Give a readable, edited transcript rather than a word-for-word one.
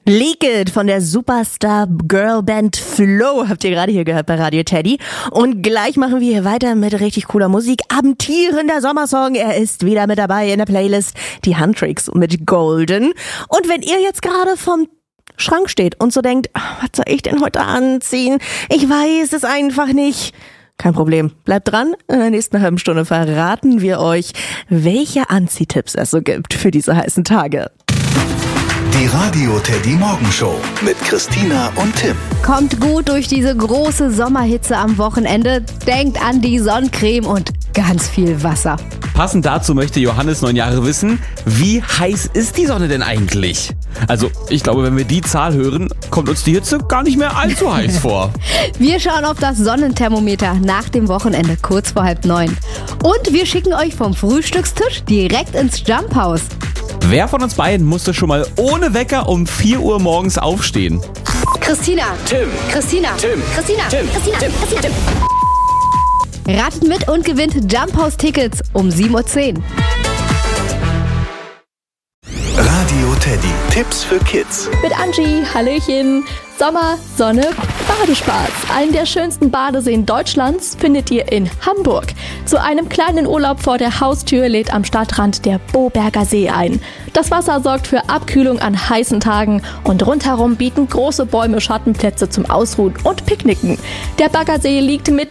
Leak It von der Superstar-Girl-Band Flow habt ihr gerade hier gehört bei Radio Teddy. Und gleich machen wir hier weiter mit richtig cooler Musik. Abendierender Sommersong, er ist wieder mit dabei in der Playlist. Die Huntrix mit Golden. Und wenn ihr jetzt gerade vom Schrank steht und so denkt, was soll ich denn heute anziehen? Ich weiß es einfach nicht. Kein Problem. Bleibt dran. In der nächsten halben Stunde verraten wir euch, welche Anziehtipps es so gibt für diese heißen Tage. Die Radio Teddy Morgenshow mit Christina und Tim. Kommt gut durch diese große Sommerhitze am Wochenende. Denkt an die Sonnencreme und ganz viel Wasser. Passend dazu möchte Johannes 9 Jahre wissen, wie heiß ist die Sonne denn eigentlich? Also, ich glaube, wenn wir die Zahl hören, kommt uns die Hitze gar nicht mehr allzu heiß vor. Wir schauen auf das Sonnenthermometer nach dem Wochenende, kurz vor 8:30. Und wir schicken euch vom Frühstückstisch direkt ins Jumphaus. Wer von uns beiden musste schon mal ohne Wecker um 4 Uhr morgens aufstehen? Christina. Tim. Christina. Tim. Christina. Tim. Christina. Tim. Christina. Tim. Ratet mit und gewinnt Jumphaus-Tickets um 7:10 Uhr. Radio Teddy. Tipps für Kids. Mit Angie, Hallöchen. Sommer, Sonne, Badespaß. Einen der schönsten Badeseen Deutschlands findet ihr in Hamburg. Zu einem kleinen Urlaub vor der Haustür lädt am Stadtrand der Boberger See ein. Das Wasser sorgt für Abkühlung an heißen Tagen und rundherum bieten große Bäume Schattenplätze zum Ausruhen und Picknicken. Der Baggersee liegt mitten